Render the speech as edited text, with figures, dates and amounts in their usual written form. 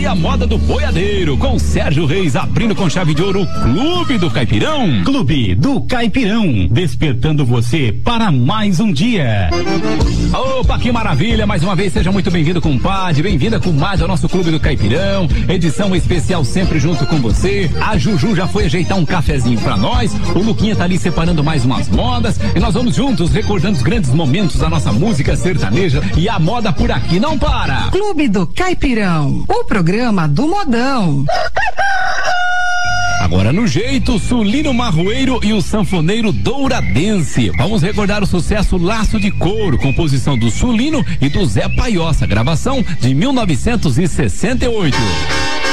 a moda do boiadeiro, com Sérgio Reis abrindo com chave de ouro o Clube do Caipirão. Clube do Caipirão, despertando você para mais um dia. Opa, que maravilha, mais uma vez seja muito bem-vindo, compadre, bem-vinda, comadre, ao nosso Clube do Caipirão, edição especial sempre junto com você. A Juju já foi ajeitar um cafezinho pra nós, o Luquinha tá ali separando mais umas modas e nós vamos juntos recordando os grandes momentos da nossa música sertaneja, e a moda por aqui não para. Clube do Caipirão, o programa do modão. Agora no jeito, Sulino Marroeiro e o sanfoneiro Douradense. Vamos recordar o sucesso Laço de Couro, composição do Sulino e do Zé Paiossa, gravação de 1968.